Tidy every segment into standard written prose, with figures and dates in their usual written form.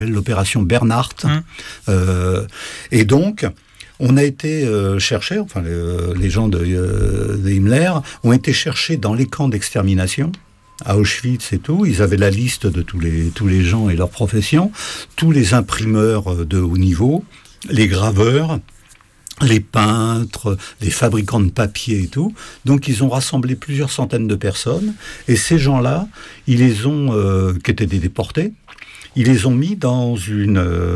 l'opération Bernhardt. Et donc, on a été chercher, enfin les gens de Himmler ont été chercher dans les camps d'extermination, à Auschwitz et tout. Ils avaient la liste de tous les gens et leurs professions, tous les imprimeurs de haut niveau, les graveurs, les peintres, les fabricants de papier et tout. Donc ils ont rassemblé plusieurs centaines de personnes, et ces gens-là, ils les ont, qui étaient des déportés, ils les ont mis dans une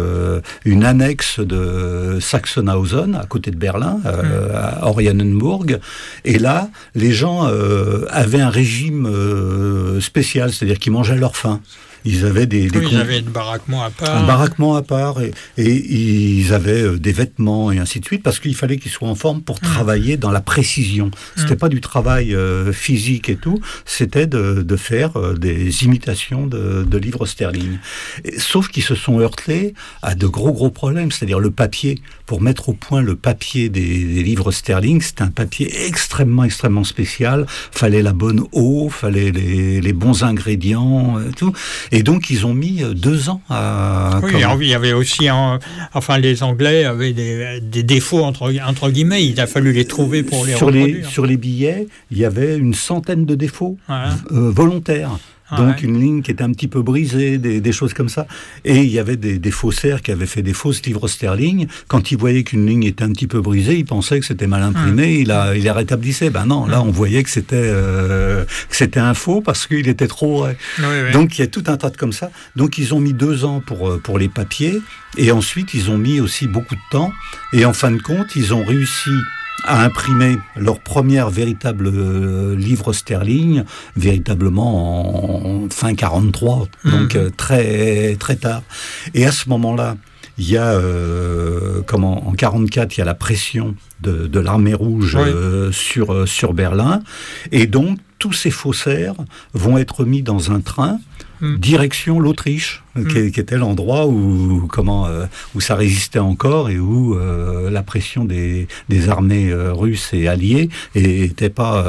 annexe de Sachsenhausen, à côté de Berlin, à Oranienburg. Et là, les gens avaient un régime spécial, c'est-à-dire qu'ils mangeaient à leur faim. Ils avaient ils avaient un baraquement à part. Un baraquement à part, et ils avaient des vêtements et ainsi de suite, parce qu'il fallait qu'ils soient en forme pour travailler dans la précision. C'était pas du travail physique et tout, c'était de faire des imitations de livres sterling. Sauf qu'ils se sont heurtés à de gros problèmes, c'est-à-dire le papier. Pour mettre au point le papier des livres sterling, c'était un papier extrêmement spécial. Fallait la bonne eau, fallait les bons ingrédients, tout. Et donc, ils ont mis 2 ans à... Oui, il y avait aussi... les Anglais avaient des défauts, entre guillemets. Il a fallu les trouver pour les reproduire. Sur les billets, il y avait une centaine de défauts volontaires. Donc une ligne qui était un petit peu brisée, des choses comme ça. Et il y avait des faussaires qui avaient fait des fausses livres sterling. Quand ils voyaient qu'une ligne était un petit peu brisée, ils pensaient que c'était mal imprimé, il les rétablissait. Ben non, là on voyait que c'était un faux parce qu'il était trop vrai. Oui. Donc il y a tout un tas de comme ça. Donc ils ont mis 2 ans pour les papiers, et ensuite ils ont mis aussi beaucoup de temps. Et en fin de compte, ils ont réussi à imprimer leur première véritable livre sterling, véritablement en fin 43, donc très tard. Et à ce moment-là, il y a, en 44, il y a la pression de l'armée rouge sur Berlin, et donc tous ces faussaires vont être mis dans un train direction l'Autriche, qui était l'endroit où ça résistait encore, et où la pression des armées russes et alliées était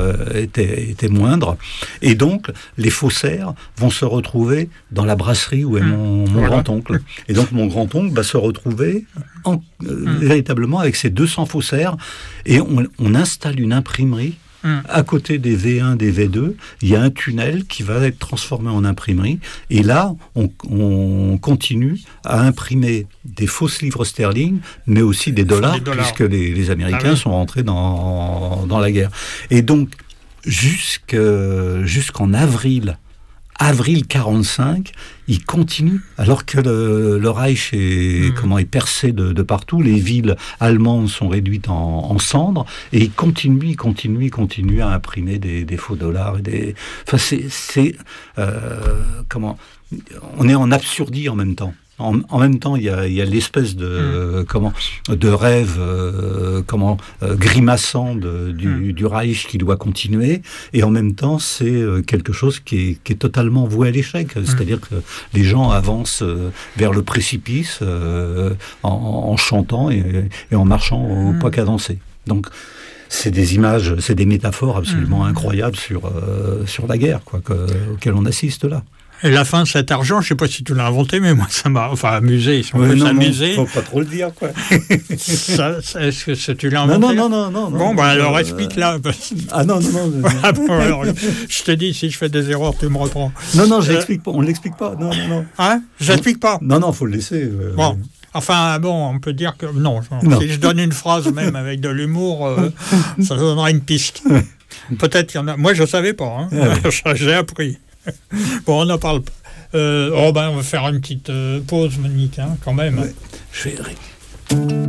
moindre. Et donc, les faussaires vont se retrouver dans la brasserie où est mon grand-oncle. Et donc, mon grand-oncle va se retrouver véritablement avec ces 200 faussaires, et on installe une imprimerie. À côté des V1, des V2, il y a un tunnel qui va être transformé en imprimerie. Et là, on continue à imprimer des fausses livres sterling, mais aussi des dollars, puisque les Américains sont rentrés dans la guerre. Et donc, jusqu'en avril 45, il continue, alors que le Reich est percé de partout, les villes allemandes sont réduites en cendres, et il continue à imprimer des faux dollars. On est en absurdie en même temps. En même temps, il y a l'espèce de rêve grimaçant du Reich qui doit continuer, et en même temps, c'est quelque chose qui est totalement voué à l'échec. C'est-à-dire que les gens avancent vers le précipice en chantant et en marchant au pas cadencé. Donc, c'est des images, c'est des métaphores absolument incroyables sur la guerre, auquel on assiste là. Et la fin, cet argent, je ne sais pas si tu l'as inventé, mais moi, ça m'a amusé. Si on peut s'amuser. Non, faut pas trop le dire, quoi. Est-ce que tu l'as inventé ? Non. Bon, alors explique-la. Ah non. Ah bon, alors, je te dis, si je fais des erreurs, tu me reprends. Non, je l'explique pas. On ne l'explique pas. Non. Hein ? Je l'explique pas. Non, faut le laisser. Bon. Enfin, on peut dire que... Non. Si je donne une phrase, même avec de l'humour, ça donnera une piste. Peut-être qu'il y en a... Moi, je ne savais pas. J'ai appris. Bon, on n'en parle pas. On va faire une petite pause, Monique, quand même. Ouais, je vais